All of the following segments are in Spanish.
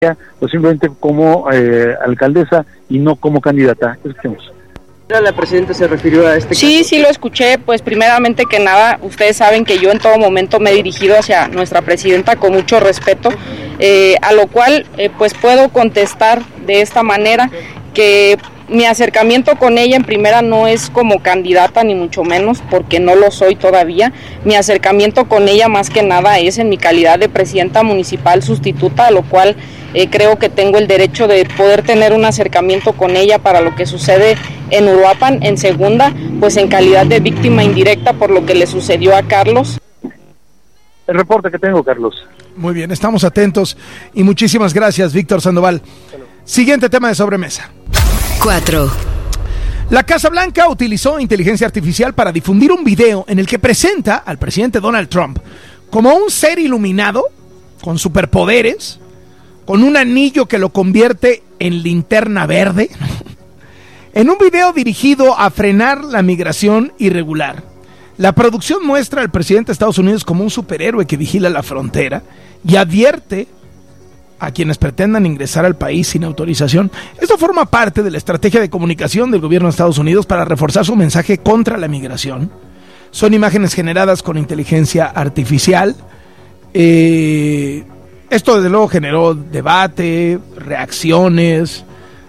o simplemente como alcaldesa y no como candidata. Escuchemos. ¿La presidenta se refirió a este caso? Sí lo escuché. Pues primeramente que nada, ustedes saben que yo en todo momento me he dirigido hacia nuestra presidenta con mucho respeto, a lo cual pues puedo contestar de esta manera que mi acercamiento con ella en primera no es como candidata ni mucho menos, porque no lo soy todavía. Mi acercamiento con ella más que nada es en mi calidad de presidenta municipal sustituta, a lo cual creo que tengo el derecho de poder tener un acercamiento con ella para lo que sucede en Uruapan. En segunda, pues en calidad de víctima indirecta por lo que le sucedió a Carlos. El reporte que tengo, Carlos. Muy bien, estamos atentos y muchísimas gracias, Víctor Sandoval. Siguiente tema de sobremesa. 4. La Casa Blanca utilizó inteligencia artificial para difundir un video en el que presenta al presidente Donald Trump como un ser iluminado, con superpoderes, con un anillo que lo convierte en linterna verde, en un video dirigido a frenar la migración irregular. La producción muestra al presidente de Estados Unidos como un superhéroe que vigila la frontera y advierte a quienes pretendan ingresar al país sin autorización. Esto forma parte de la estrategia de comunicación del gobierno de Estados Unidos para reforzar su mensaje contra la migración. Son imágenes generadas con inteligencia artificial. Esto desde luego generó debate, reacciones,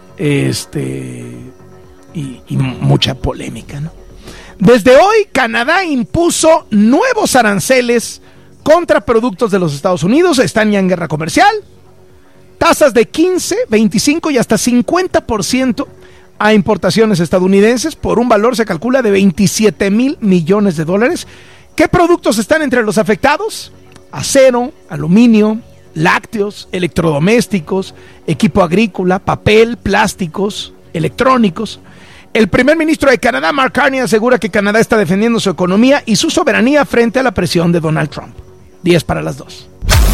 y mucha polémica, ¿no? Desde hoy, Canadá impuso nuevos aranceles contra productos de los Estados Unidos. Están ya en guerra comercial. Tasas de 15, 25 y hasta 50% a importaciones estadounidenses por un valor, se calcula, de $27,000 millones. ¿Qué productos están entre los afectados? Acero, aluminio, lácteos, electrodomésticos, equipo agrícola, papel, plásticos, electrónicos. El primer ministro de Canadá, Mark Carney, asegura que Canadá está defendiendo su economía y su soberanía frente a la presión de Donald Trump. 10 para las 2.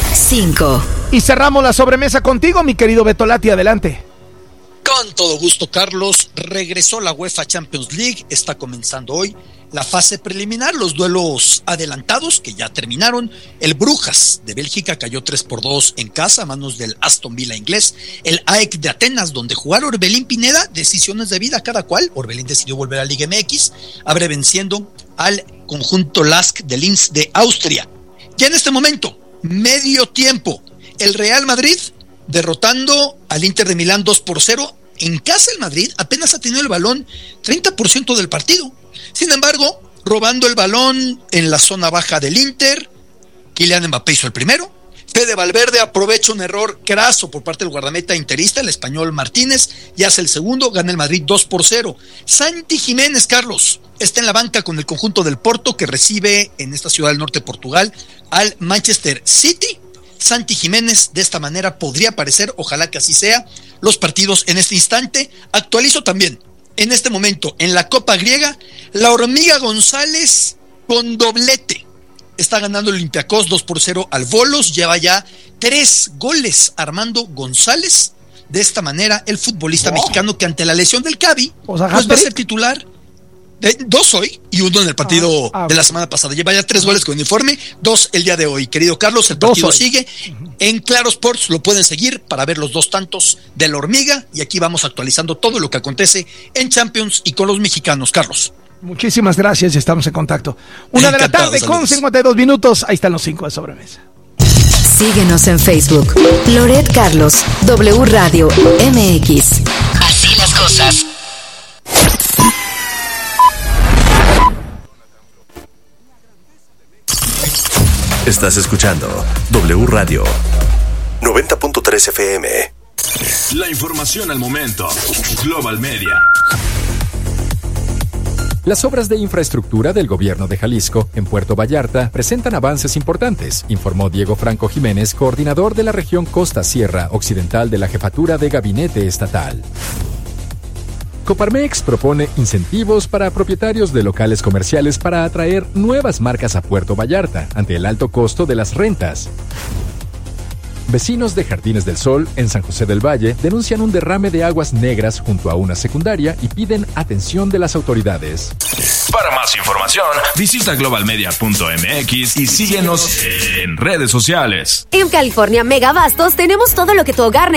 5. Y cerramos la sobremesa contigo, mi querido Beto Lati, adelante. Con todo gusto, Carlos. Regresó la UEFA Champions League, está comenzando hoy la fase preliminar, los duelos adelantados que ya terminaron. El Brujas de Bélgica cayó 3-2 en casa a manos del Aston Villa inglés. El AEK de Atenas, donde jugaron Orbelín Pineda, decisiones de vida cada cual. Orbelín decidió volver a Liga MX, abre venciendo al conjunto LASK de Linz de Austria. Ya en este momento, medio tiempo, el Real Madrid derrotando al Inter de Milán 2-0. En casa el Madrid apenas ha tenido el balón 30% del partido. Sin embargo, robando el balón en la zona baja del Inter, Kylian Mbappé hizo el primero. Fede Valverde aprovecha un error craso por parte del guardameta interista, el español Martínez, y hace el segundo, gana el Madrid 2-0. Santi Jiménez, Carlos, está en la banca con el conjunto del Porto, que recibe en esta ciudad del norte de Portugal al Manchester City. Santi Jiménez de esta manera podría aparecer, ojalá que así sea, los partidos en este instante. Actualizo también, en este momento, en la Copa Griega, la Hormiga González con doblete. Está ganando el Olympiacos 2-0 al Volos, lleva ya 3 goles Armando González. De esta manera, el futbolista mexicano que ante la lesión del Cavi, pues va a ser titular. 2 hoy y 1 en el partido de la semana pasada. Lleva ya 3 goles con uniforme, 2 el día de hoy. Querido Carlos, el partido sigue. En Claro Sports lo pueden seguir para ver los 2 tantos de la Hormiga. Y aquí vamos actualizando todo lo que acontece en Champions y con los mexicanos, Carlos. Muchísimas gracias y estamos en contacto. 1 de la tarde con 52 minutos. Ahí están los 5 de sobremesa. Síguenos en Facebook. Loret Carlos, W Radio MX. Así las cosas. Estás escuchando W Radio 90.3 FM. La información al momento. Global Media. Las obras de infraestructura del gobierno de Jalisco en Puerto Vallarta presentan avances importantes, informó Diego Franco Jiménez, coordinador de la región Costa Sierra Occidental de la Jefatura de Gabinete Estatal. Coparmex propone incentivos para propietarios de locales comerciales para atraer nuevas marcas a Puerto Vallarta ante el alto costo de las rentas. Vecinos de Jardines del Sol, en San José del Valle, denuncian un derrame de aguas negras junto a una secundaria y piden atención de las autoridades. Para más información, visita globalmedia.mx y síguenos en redes sociales. En California Mega Bastos tenemos todo lo que tu hogar